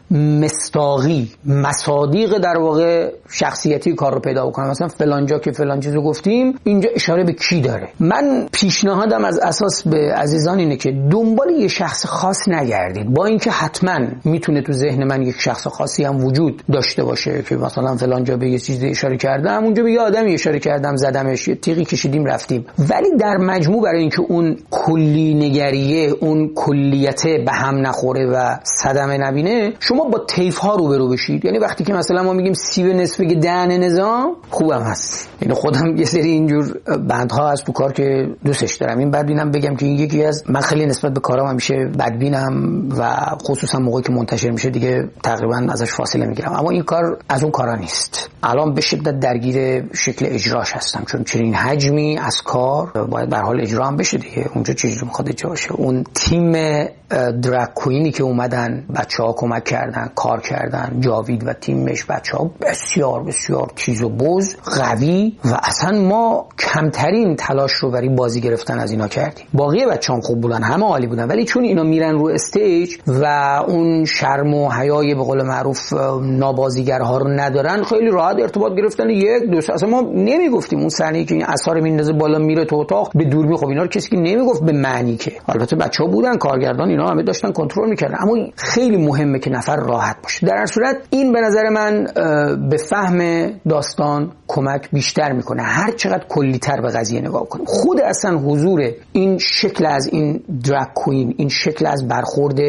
مصداقی، مصادیق در واقع شخصیتی کار رو پیدا بکنن. مثلا فلان جا که فلان چیزو گفتیم اینجا اشاره به کی داره. من پیشنهادم از اساس به عزیزان اینه که دنبال یه شخص خاص نگردید، با اینکه حتما میتونه تو ذهن من یک شخص خاصی هم وجود داشته باشه که مثلا فلان جا به یه چیزی اشاره کردم، اونجا به یه آدمی اشاره کردم، زدمش، یه تیغی کشیدیم رفتیم. ولی در مجموع برای اینکه اون کلی نگریه، اون کلیت به هم نخوره و صدمه نبینه، شما با طیف ها روبرو بشید. یعنی وقتی که مثلا ما میگیم سیب نصفه دهن نظام، خوبم هست. یعنی خودم یه سری اینجور بندها هست تو کار که دوستش دارم. این بدبینم بگم که این یکی از من خیلی نسبت به کارام همیشه بدبینم و خصوصا موقعی که منتشر میشه دیگه تقریبا ازش فاصله میگیرم. اما این کار از اون کارا نیست. الان به شدت درگیر شکل اجراش هستم، چون چنین حجمی از کار باید به هر حال اجرا هم بشه دیگه. اونجا چجوری میخواد اجرا بشه؟ اون تیم دراگ کوینی که اومدن، بچه‌ها کمک کردن، کار کردن، جاوید و تیمش، بچه‌ها بسیار بسیار تیز و بز، قوی و اصلا ما کمترین تلاش رو برای بازی گرفتن از اینا کردیم. باقی بچه‌ها خوب بودن، همه عالی بودن، ولی چون اینا میرن رو استیج و اون شرم و حیای به قول معروف نابازیگرها رو ندارن، خیلی راحت ارتباط گرفتن. یک دو سه اصلا ما نمیگفتیم اون صحنه که این آثار میندازه بالا میره تو اتاق به دوربین، خب اینا رو کسی که نمیگفت به معنی که البته بچه‌ها بودن، کارگردان اینا همه داشتن کنترل میکردن، اما خیلی مهمه که نفر راحت باشه. در هر صورت این به نظر من به فهم داستان کمک بیشتر میکنه هر چقدر کلی‌تر به قضیه نگاه کنیم. خود اصلا حضور این شکل از این دراگ کوین، این شکل از برخورد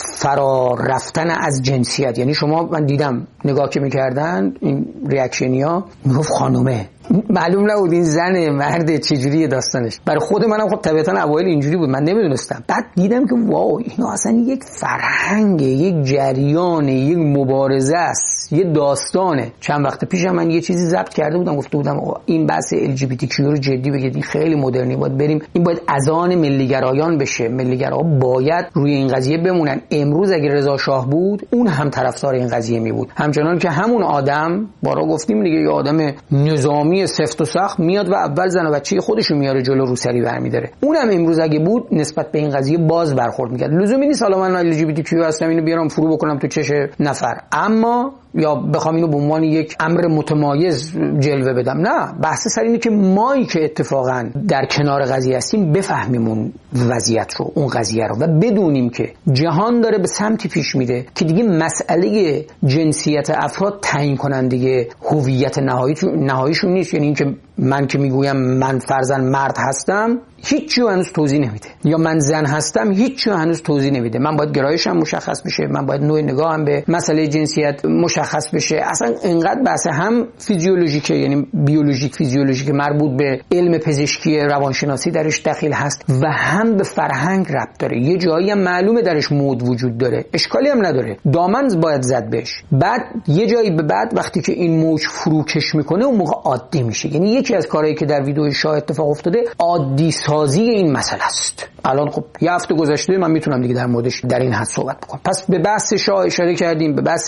فرا رفتن از جنسیت، یعنی شما من دیدم نگاه که میکردن این ریاکشنیا میگفت خانومه، معلوم نبود این زنه مرد چجوریه داستانش. برای خود منم خب طبیعتا اوایل اینجوری بود، من نمیدونستم. بعد دیدم که واو اینا اصلا یک فرهنگه، یک جریانه، یک مبارزه است، یه داستانه. چند وقت پیش من یه چیزی ضبط کرده بودم، گفته بودم این بحث ال جی بی تی کیو رو جدی بگیرید، این خیلی مدرنی، باید بریم، این باید اذان ملیگرایان بشه، ملیگراها باید روی این قضیه بمونن. امروز اگه رضا شاه بود اون هم طرفدار این قضیه می بود، همچنان که همون آدم بارا گفتیم دیگه، یه آدم نظامی سفت و سخت میاد و اول زن و بچه خودشو میاره جلو، روسری برمی‌داره. اونم امروز اگه بود نسبت به این قضیه باز برخورد می‌کرد. لزومی نیست حالا من ال جی بی تی کیو هستم اینو بیارم فرو بکنم تو چش نفر، اما یا بخوام اینو به عنوان یک امر متمایز جلوه بدم. نه، بحث سر اینه که مایی که اتفاقا در کنار قضیه هستیم بفهمیم اون وضعیت رو، اون قضیه رو، و بدونیم که جهان داره به سمتی پیش میره که دیگه مسئله جنسیت افراد تعیین کننده هویت نهایی نهاییشون نیست. یعنی اینکه من که میگویم من فرضاً مرد هستم هیچ چیو هنوز توضیح نمیده، یا من زن هستم هیچ چیو هنوز توضیح نمیده. من باید گرایشم مشخص بشه، من باید نوع نگاهم به مسئله جنسیت مشخص بشه. اصلا اینقدر بحث هم فیزیولوژیکه، یعنی بیولوژیک فیزیولوژیک مربوط به علم پزشکی روانشناسی درش دخیل هست و هم به فرهنگ ربط داره. یه جایی هم معلومه درش مود وجود داره، اشکالی هم نداره، دامن باید زد بهش. بعد یه جایی به بعد وقتی که این موج فروکش میکنه اون موقع عادی میشه. یعنی یکی از کارهایی که در ویدیو شاه اتفاق افتاده عادی سازی این مسئله است. الان خب یه هفته گذشته، من میتونم دیگه در موردش در این حد صحبت بکنم. پس به بحث شاه اشاره کردیم، به بحث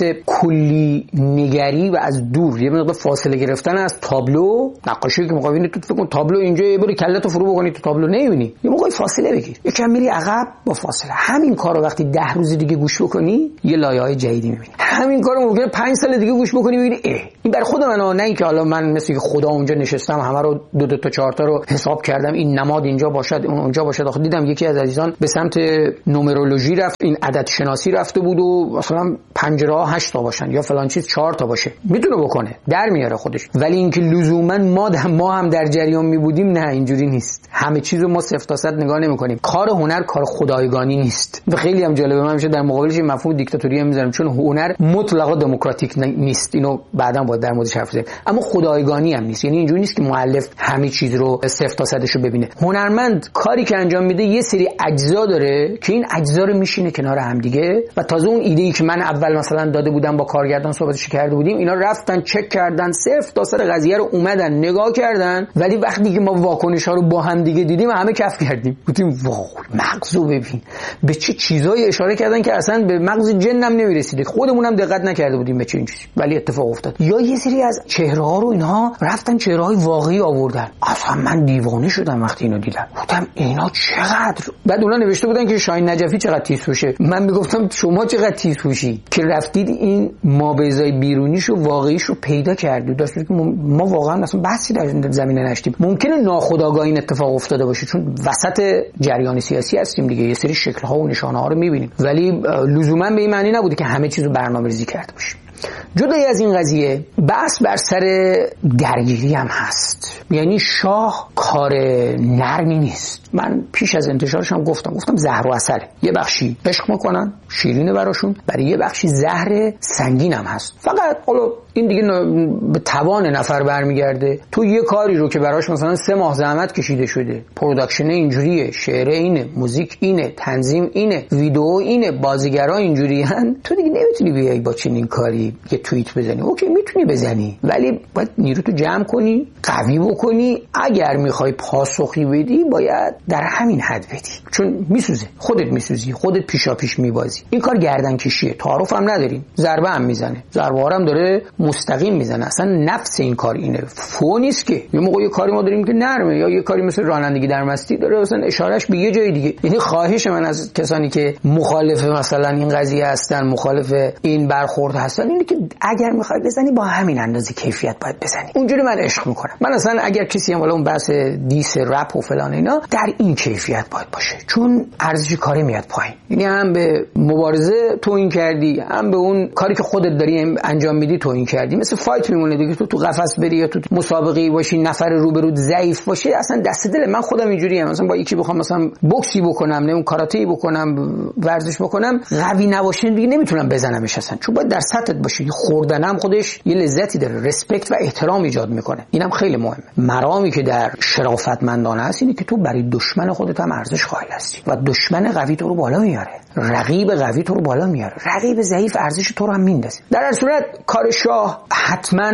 کلی نگری و از دور یه مقدار فاصله گرفتن از تابلو. نقاشی که موقع ببینید تو فکر کن تابلو اینجا، یه باری کله‌تو فرو بکنی تو تابلو نمیبینی، یه موقع فاصله بگیر، یکم میری عقب با فاصله. همین کارو وقتی ده روز دیگه گوش بکنی یه لایه‌های جدیدی میبینی. همین کارو ممکنه پنج سال دیگه گوش بکنی ببینی اه این برای خود من، نه اینکه حالا من مثل خدا اونجا نشستم همه رو دو دو تا چهار تا رو حساب کردم این نماد اینجا باشد اون اونجا باشد. آخه دیدم یکی از عزیزان به سمت نومرولوژی رفت، این عدد شناسی رفته بود و مثلا پنجره ها هشت تا باشن یا فلان چیز چهار تا باشه، میتونه بکنه، در میاره خودش. ولی اینکه لزوما ما ما هم در جریان می بودیم، نه اینجوری نیست. همه چیزو ما صفر تا صد نگاه نمی‌کنیم. کار هنر کار خدایگانی نیست. و خیلی هم جالبه، من میشه در مقابلش مفهوم دیکتاتوری هم میذارم، چون هنر مطلقاً دموکراتیک نیست. اینو بعداً باید در موردش حرف بزنیم. اما خدایگانی هم نیست. یعنی اینجوری نیست که مؤلف همه چیز رو صفر تا صدش رو ببینه. هنرمند کاری که انجام میده یه سری اجزا داره که این اجزا رو میشینه کنار هم دیگه و تازه اون ایده‌ای که من اول مثلا داده بودم با کارگردان صحبتش کرده بودیم، اینا رفتن چک کردن، صفر تا صد قضیه رو اومدن نگاه کردن. ولی وقتی که ما واکنش‌ها رو با هم دیگه دیدیم همه کف کردیم، گفتیم واو مغزو ببین به چه چیزایی اشاره کردن که اصلا به مغز جنم نمیرسیده، خودمون هم دقت نکرده بودیم به چه چیزی، ولی اتفاق افتاد. یا یه سری از چهره‌ها رو اینها رفتن چهره‌های واقعی آوردن. اصلا من دیوانه شدم وقتی اینو دیدم، گفتم اینا چقدر. بعد اونا نوشته بودن که شاهین نجفی چقدر تیزهوشه، من میگفتم شما چقدر تیزهوشی که رفتید این مابعضای بیرونیشو واقعیشو پیدا کردید. درسته که ما واقعا اصلا بحثی در زمینه نشدیم. ممکنه ناخودآگاه این اتفاق افتاده باشه چون وسط جریان سیاسی هستیم دیگه، یه سری شکل‌ها و نشانه‌ها رو می‌بینیم، ولی لزوما به این معنی نبوده که همه چیزو برنامه‌ریزی کرده باشیم. جدای از این قضیه بحث بر سر درگیری هم هست. یعنی شاه کار نرمی نیست. من پیش از انتشارش هم گفتم گفتم زهر و عسله، یه بخشی عشق میکنن شیرینه براشون، برای یه بخشی زهر سنگین هم هست. فقط حالا این دیگه به توان نفر برمیگرده. تو یه کاری رو که براش مثلا سه ماه زحمت کشیده شده، پروداکشن اینجوریه، شعر اینه، موزیک اینه، تنظیم اینه، ویدیو اینه، بازیگرا اینجوریان، تو دیگه نمیتونی بیای با چنین کاری یه توییت بزنی. اوکی میتونی بزنی، ولی باید نیروتو جمع کنی، قوی بکنی. اگر میخوای پاسخی بدی باید در همین حد بدی، چون میسوزه، خودت میسوزی، خودت پیشا پیش میبازی. این کار گردن کشیه، تعارف هم نداریم، ضربه هم میزنه، ضربه هم داره مستقیم میزنه. اصلا نفس این کار اینه، فو نیست که یه موقع یه کاری ما داریم که نرمه، یا یه کاری مثل رانندگی در مستی داره مثلا اشارهش به یه جای دیگه. یعنی خواهش من از کسانی که مخالف مثلا این قضیه هستن، مخالف این برخورد هستن، اینه که اگر میخوای بزنی با همین اندازه کیفیت باید بزنی. اونجوری من عشق میکنم. من اصلا اگر کسی هم والا اون بحث دیس رپ و فلان اینا در این کیفیت باید باشه، چون ارزش کاری میاد پایین. یعنی هم به مبارزه توهین کردی، هم به اون کاری که خودت داری انجام میدی توهین کردی. مثل فایت میمونه دیگه، تو تو قفس بری یا تو مسابقه باشی نفر روبرو ضعیف باشه، اصلا دست دل من خودم اینجوریه. مثلا با یکی بخوام مثلا بوکسی بکنم، نمیدونم کاراته بکنم، ورزش بکنم، قوی نباشه دیگه نمیتونم بزنمش اصلا، چون باید در سطحت باشه. خوردنم خودش یه لذتی داره، رسپکت و احترام ایجاد میکنه. اینم خیلی مهمه. مرامی که در شرافتمندانه است اینه که تو برای دشمن خودت هم ارزش قائل هستی و دشمن قوی تو رو بالا میاره، رقیب قوی تو رو بالا میاره، رقیب ضعیف ارزش تو رو هم میندازه. در هر صورت کار شاه حتما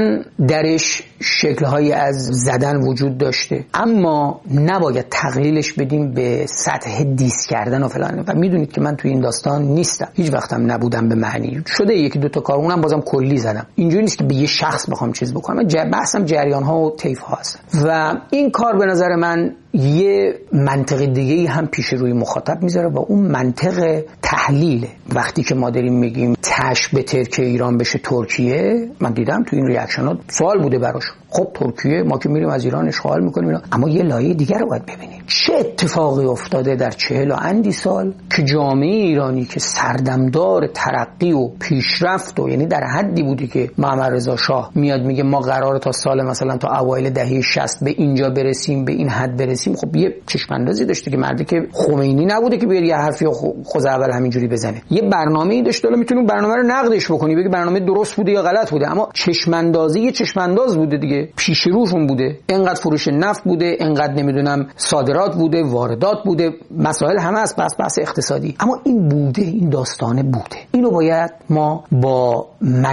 درش شکل‌هایی از زدن وجود داشته، اما نباید تقلیلش بدیم به سطح دیس کردن و فلان. و میدونید که من توی این داستان نیستم، هیچ وقتم نبودم به معنی. شده یکی دو تا کار اونم بازم کلی زدم. اینجوری نیست که به یه شخص بخوام چیز بکنم. من بحثم جریان‌ها و طیف‌ها هست و این کار به نظر من یه منطق دیگه‌ای هم پیش روی مخاطب میذاره و اون منطق تحلیل. وقتی که ما داریم میگیم تش به ترکیه ایران بشه ترکیه، من دیدم تو این ریاکشنات سوال بوده براش. خب ترکیه ما که میریم از ایران اشغال میکنیم اینا. اما یه لایه دیگر رو باید ببینیم. چه اتفاقی افتاده در چهل و اندی سال که جامعه ایرانی که سردمدار ترقی و پیشرفت و یعنی در حدی بودی که محمد رضا شاه میاد میگه ما قراره تا سال مثلا تا اوایل دهه شصت به اینجا برسیم، به این حد برسیم. خب یه چشم اندازی داشته که مردی که خمینی نبوده که بیاد یه حرفی خود اول همینجوری بزنه، یه برنامه‌ای داشته. حالا میتونی برنامه رو نقدش بکنی، بگی برنامه درست بوده یا غلط بوده، اما چشم اندازی یه چشم انداز بوده دیگه، پیش روشون بوده. اینقدر فروش نفت بوده، اینقدر نمیدونم صادرات بوده، واردات بوده، مسائل همه از بحث بحث اقتصادی. اما این بوده، این داستانه بوده. اینو باید ما با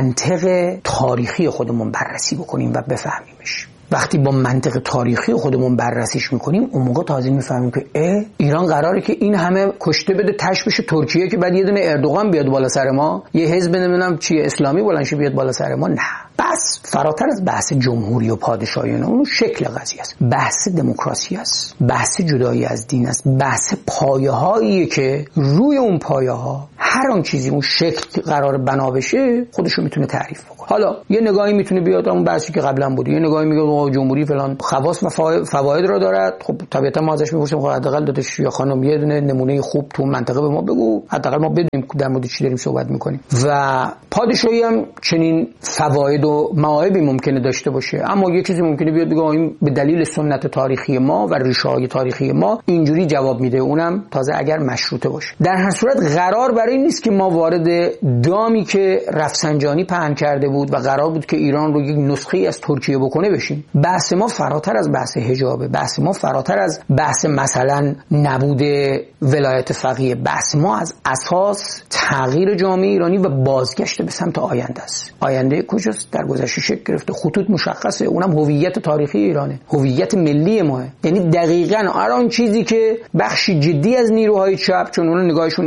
منطق تاریخی خودمون بررسی بکنیم و بفهمیمش. وقتی با منطق تاریخی خودمون بررسیش میکنیم، اون موقع تازه میفهمیم که اه ایران قراره که این همه کشته بده تش بشه ترکیه که بعد یه دونه اردوغان بیاد بالا سر ما، یه حزب نمیدونم چیه اسلامی بلندش بیاد بالا سر ما. نه، بس فراتر از بحث جمهوری و پادشاهی اون شکل قضیه است. بحث دموکراسی است، بحث جدایی از دین است، بحث پایه‌هایی که روی اون پایه‌ها هر آن چیزی اون شکل قرار بنا بشه خودشو میتونه تعریف بکنه. حالا یه نگاهی میتونه بیاد اون بحثی که قبلا بود، یه نگاهی میگه جمهوری فلان خواص و فواید را دارد. خب طبیعتا ما ازش میپرسیم خب حداقل داداش یا خانم یه دونه نمونه خوب تو منطقه به ما بگو، حداقل ما بدونیم در مورد چی داریم صحبت میکنیم. و پادشاهی هم چنین فواید و معایبی ممکنه داشته باشه، اما یه چیزی ممکنه بیاد بگه این به دلیل سنت تاریخی ما و ریشه‌های تاریخی ما اینجوری جواب میده، اونم تازه اگر مشروطه باشه. در هر صورت قرار برای این نیست که ما وارد دامی که رفسنجانی پهن کرده بود و قرار بود که ایران رو یک نسخه‌ای از ترکیه بکنه بشیم. بحث ما فراتر از بحث حجابه، بحث ما فراتر از بحث مثلا نبود ولایت فقیه، بحث ما از اساس تغییر جامعه ایرانی و بازگشت به سمت آینده است. آینده کجاست؟ در گذشته شکل گرفته، خطوط مشخصه، اونم هویت تاریخی ایرانه، هویت ملی ماه. یعنی دقیقاً آن چیزی که بخشی جدی از نیروهای چپ، چون اون نگاهشون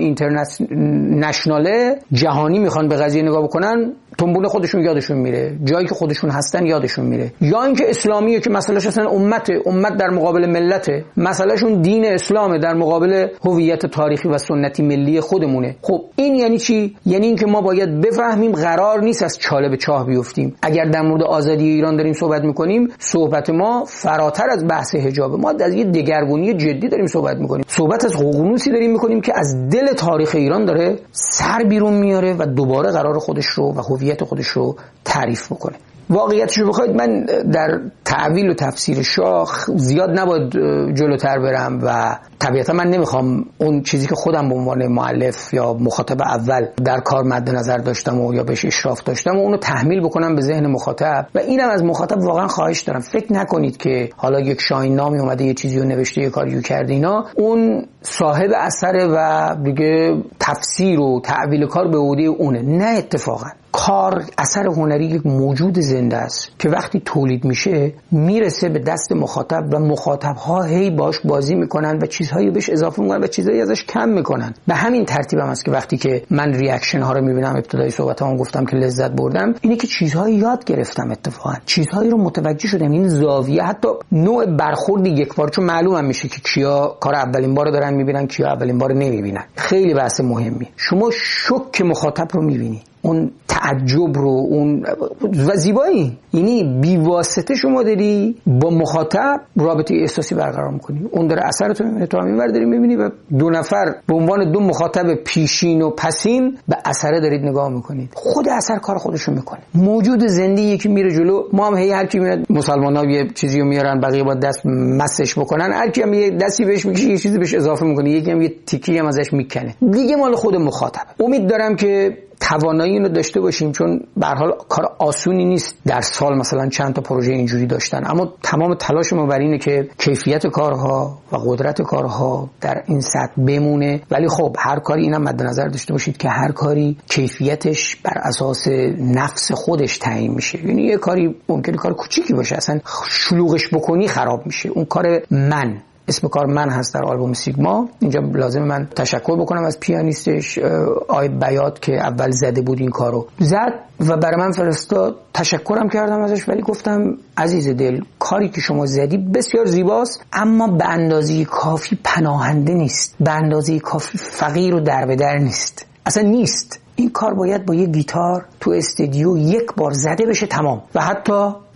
اینترنشناله، جهانی میخوان به قضیه نگاه بکنن، تنبول خودشون یادشون میره، جایی که خودشون هستن یادشون میره. یا اینکه اسلامیه که مسئلهش اصلا امته، امت در مقابل ملته، مسئلهشون دین اسلامه در مقابل هویت تاریخی و سنتی ملی خودمونه. خب این یعنی چی؟ یعنی اینکه ما باید بفهمیم قرار نیست از چاله به چاه بیفتیم. اگر در مورد آزادی ایران داریم صحبت میکنیم، صحبت ما فراتر از بحث حجاب، ما از یه دگرگونی جدی داریم صحبت میکنیم. صحبت از ققنوسی داریم میکنیم که از دل تاریخ ایران داره سر بیرون میاره و دوباره قرار خودش رو و هویت خودش رو تعریف بکنه. واقعیتش رو بخواید من در تعویل و تفسیر شاه زیاد نباید جلوتر برم و طبیعتا من نمیخوام اون چیزی که خودم به عنوان مؤلف یا مخاطب اول در کار مد نظر داشتم و یا بهش اشراف داشتم و اونو تحمیل بکنم به ذهن مخاطب. و اینم از مخاطب واقعا خواهش دارم، فکر نکنید که حالا یک شاهین نامی اومده یه چیزی رو نوشته یه کاریو کرده اینا اون صاحب اثره و دیگه تفسیر و تعویل کار به عهده اونه. نه، اتفاقا کار اثر هنری یک موجود زنده است که وقتی تولید میشه میرسه به دست مخاطب و مخاطب‌ها هی باش بازی میکنن و چیزهایی بهش اضافه میکنن و چیزهایی ازش کم میکنن. به همین ترتیب هم است که وقتی که من ریاکشن ها رو میبینم، ابتدای صحبتام گفتم که لذت بردم، اینه که چیزهایی یاد گرفتم، اتفاقا چیزهایی رو متوجه شدم. این زاویه حتی نوع برخوردی یک بار، چون معلومم میشه که کیا کار اولین بار دارن میبینن، کیا اولین بار نمیبینن. خیلی بحث مهمی. شما شوک مخاطب رو میبینی، اون تعجب رو، اون و زیبایی، یعنی بی واسطه شما داری با مخاطب رابطه احساسی برقرار میکنی. اون داره اثرتو میبینه، تو هم اینور داری میبینی و دو نفر به عنوان دو مخاطب پیشین و پسین به اثر دارید نگاه میکنید. خود اثر کار خودشو میکنه، موجود زنده که میره جلو. ما هم هی هر کی میاد، مسلمان‌ها یه چیزی رو میارن بقیه با دست مسش بکنن، هر کی هم یه دستی بهش میکشه، یه چیزی بهش اضافه میکنه، یکی هم یه تیکی هم ازش میکنه، دیگه مال خود مخاطب. امید دارم که توانایی اینو داشته باشیم، چون به هر حال کار آسونی نیست در سال مثلا چند تا پروژه اینجوری داشتن، اما تمام تلاش ما بر اینه که کیفیت کارها و قدرت کارها در این سطح بمونه. ولی خب هر کاری اینم مد نظر داشته باشید که هر کاری کیفیتش بر اساس نفس خودش تعیین میشه. یعنی یه کاری ممکنه کار کوچیکی باشه، اصلا شلوغش بکنی خراب میشه. اون کار من، اسم کار من هست در آلبوم سیگما. اینجا لازم من تشکر بکنم از پیانیستش آی بیات که اول زده بود این کارو، زد و برای من فرستاد. تشکرم کردم ازش، ولی گفتم عزیز دل، کاری که شما زدی بسیار زیباست، اما به اندازه کافی پناهنده نیست، به اندازه کافی فقیر و دربدر نیست، اصلا نیست. این کار باید با یه گیتار تو استودیو یک بار زده بشه تمام، و حتی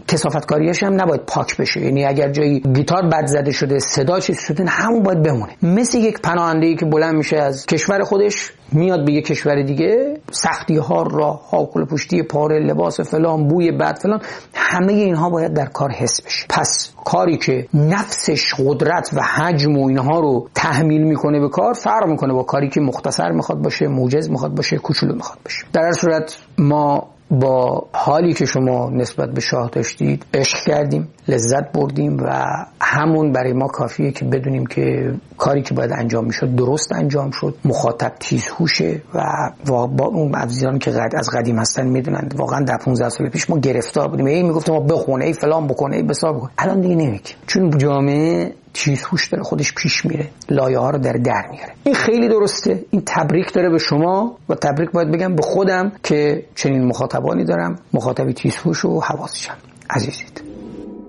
کثافتکاریش هم نباید پاک بشه. یعنی اگر جایی گیتار بد زده شده، صدا چیز شده، همون باید بمونه. مثل یک پناهنده‌ای که بلند میشه از کشور خودش میاد به یک کشور دیگه، سختی ها، راه ها، کل پشتی پاره، لباس فلان، بوی بد فلان، همه اینها باید در کار حس بشه. پس کاری که نفسش قدرت و حجم و اینها رو تحمیل میکنه به کار فرق میکنه با کاری که مختصر میخواد باشه، موجز میخواد باشه، کوچولو میخواد باشه. در هر صورت ما با حالی که شما نسبت به شاه داشتید عشق کردیم، لذت بردیم و همون برای ما کافیه که بدونیم که کاری که باید انجام میشد درست انجام شد. مخاطب تیزهوشه و با اون عزیزانی که از قدیم هستن میدونن واقعا در پانزده سال پیش ما گرفتار بودیم. ای میگفتم ما بخونه، ای فلان بکنه، ای بسار بکنه. الان دیگه نمیگیم، چون جامعه تیزهوش داره، خودش پیش میره، لایه ها رو در در میاره. این خیلی درسته. این تبریک داره به شما و تبریک باید بگم به خودم که چنین مخاطبانی دارم، مخاطبی تیزهوش و حواسشم. عزیزید.